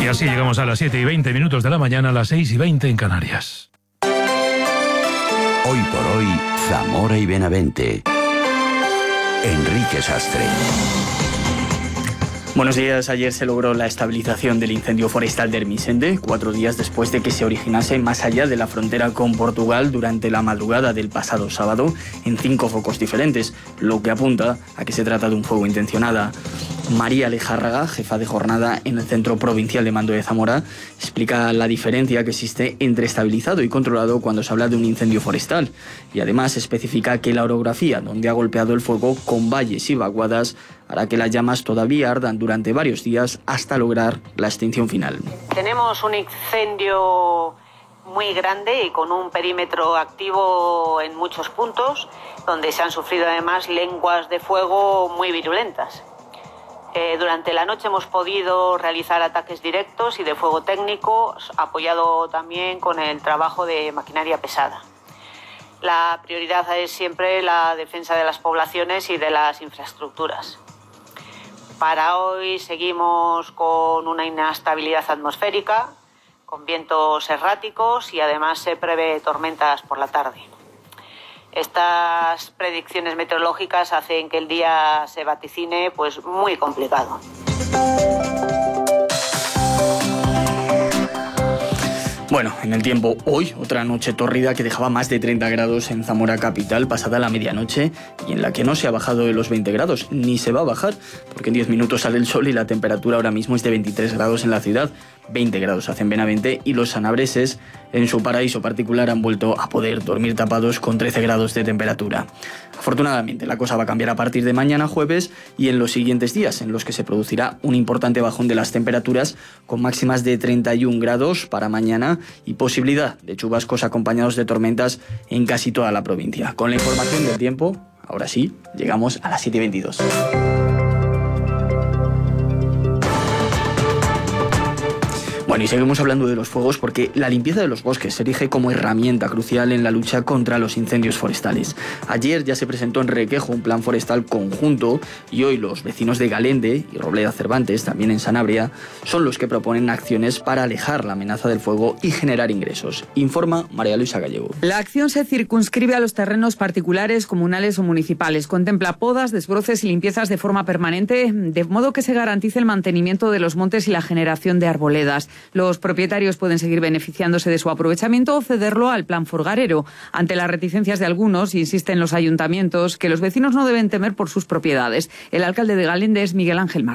Y así llegamos a las 7:20 de la mañana, a las 6:20 en Canarias. Hoy por hoy, Zamora y Benavente. Enrique Sastre. Buenos días. Ayer se logró la estabilización del incendio forestal de Ermissende, 4 días después de que se originase más allá de la frontera con Portugal durante la madrugada del pasado sábado en 5 focos diferentes, lo que apunta a que se trata de un fuego intencionado. María Lejárraga, jefa de jornada en el Centro Provincial de Mando de Zamora, explica la diferencia que existe entre estabilizado y controlado cuando se habla de un incendio forestal, y además especifica que la orografía donde ha golpeado el fuego, con valles y vaguadas, hará que las llamas todavía ardan durante varios días hasta lograr la extinción final. Tenemos un incendio muy grande y con un perímetro activo en muchos puntos, donde se han sufrido además lenguas de fuego muy virulentas. Durante la noche hemos podido realizar ataques directos y de fuego técnico, apoyado también con el trabajo de maquinaria pesada. La prioridad es siempre la defensa de las poblaciones y de las infraestructuras. Para hoy seguimos con una inestabilidad atmosférica, con vientos erráticos y además se prevé tormentas por la tarde. Estas predicciones meteorológicas hacen que el día se vaticine pues muy complicado. Bueno, en el tiempo, hoy otra noche tórrida que dejaba más de 30 grados en Zamora capital pasada la medianoche y en la que no se ha bajado de los 20 grados, ni se va a bajar, porque en 10 minutos sale el sol y la temperatura ahora mismo es de 23 grados en la ciudad, 20 grados hace en Benavente y los sanabreses en su paraíso particular han vuelto a poder dormir tapados con 13 grados de temperatura. Afortunadamente la cosa va a cambiar a partir de mañana jueves y en los siguientes días, en los que se producirá un importante bajón de las temperaturas con máximas de 31 grados para mañana y posibilidad de chubascos acompañados de tormentas en casi toda la provincia. Con la información del tiempo, ahora sí, llegamos a las 7:22. Bueno, y seguimos hablando de los fuegos porque la limpieza de los bosques se erige como herramienta crucial en la lucha contra los incendios forestales. Ayer ya se presentó en Requejo un plan forestal conjunto y hoy los vecinos de Galende y Robleda Cervantes, también en Sanabria, son los que proponen acciones para alejar la amenaza del fuego y generar ingresos. Informa María Luisa Gallego. La acción se circunscribe a los terrenos particulares, comunales o municipales. Contempla podas, desbroces y limpiezas de forma permanente, de modo que se garantice el mantenimiento de los montes y la generación de arboledas. Los propietarios pueden seguir beneficiándose de su aprovechamiento o cederlo al plan forgarero. Ante las reticencias de algunos, insisten los ayuntamientos que los vecinos no deben temer por sus propiedades. El alcalde de Galende es Miguel Ángel Martín.